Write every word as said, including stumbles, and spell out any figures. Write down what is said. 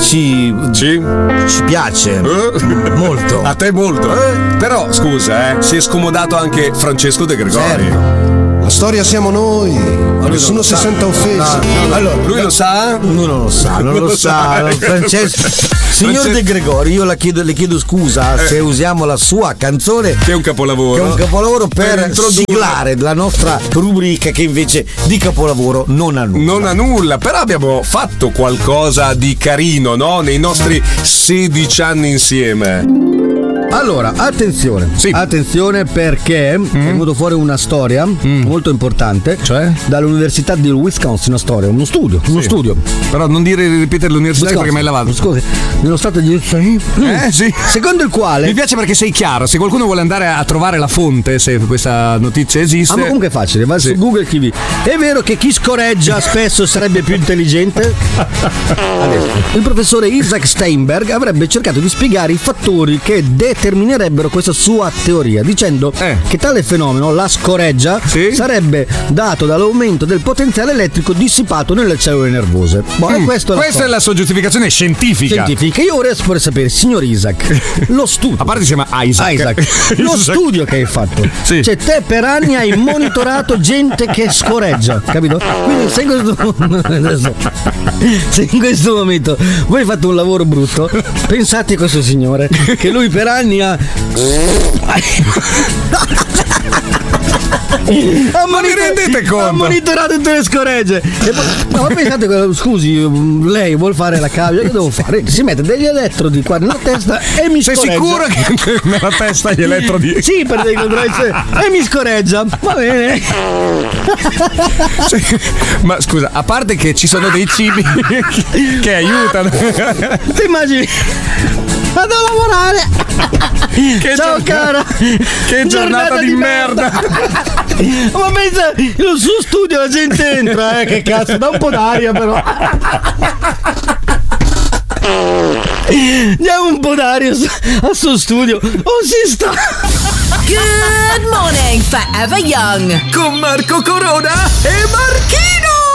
ci, Sì? ci piace Eh? molto. A te molto. Eh? Però, scusa, eh, si è scomodato anche Francesco De Gregori. Certo. La storia siamo noi, nessuno si senta offeso. Allora, lui lo sa? Lui non lo sa, non lo sa. Francesco. Signor Francesco- De Gregori, io la chiedo, le chiedo scusa se usiamo la sua canzone, Che è un capolavoro. che è un capolavoro, per, Per introdurre. siglare la nostra rubrica che invece di capolavoro non ha nulla. Non ha nulla, però abbiamo fatto qualcosa di carino, no? Nei nostri sedici anni insieme. Allora, attenzione, Sì. attenzione perché è venuto fuori una storia molto importante, Cioè? dall'Università di Wisconsin, una storia, uno studio, uno Sì. studio. Però non dire ripetere l'università Wisconsin, perché mi hai lavato. Scusi, nello stato di Eh, sì. secondo il quale Mi piace perché sei chiaro, se qualcuno vuole andare a trovare la fonte, se questa notizia esiste. Ah, ma comunque è facile, va Sì. su Google T V. È vero che chi scorreggia spesso sarebbe più intelligente? Adesso. Il professore Isaac Steinberg avrebbe cercato di spiegare i fattori che determinerebbero questa sua teoria, dicendo Eh. che tale fenomeno, la scoreggia, Sì. sarebbe dato dall'aumento del potenziale elettrico dissipato nelle cellule nervose. Boh, e Mm, questo Questa è la sua giustificazione scientifica. scientifica. Io vorrei vorrei sapere, signor Isaac, lo studio. A parte si chiama Isaac. Isaac, lo Isaac. studio che hai fatto. Sì. Cioè, te per anni hai monitorato gente che scorreggia, capito? Quindi se in questo adesso, se in questo momento voi hai fatto un lavoro brutto, pensate a questo signore che lui per anni ha Ha Ma vi rendete conto? Ha monitorato tutte le scoregge. E poi, no, ma pensate, che, scusi, lei vuol fare la cavia, che devo fare? Si mette degli elettrodi qua nella testa e mi Sei scorreggia. sicuro che nella testa gli elettrodi? Sì, per dei controlli e mi scorreggia. Va bene. Sì. Ma scusa, a parte che ci sono dei cibi che aiutano. Ti immagini? Vado a lavorare. Che Ciao giornata- cara. Che giornata di merda. Ma pensa, sul suo studio la gente entra, eh, che cazzo, dà un po' d'aria però. Diamo un po' d'aria al suo studio. Oh, si sta. Good morning, Forever Young. Con Marco Corona e Marchino.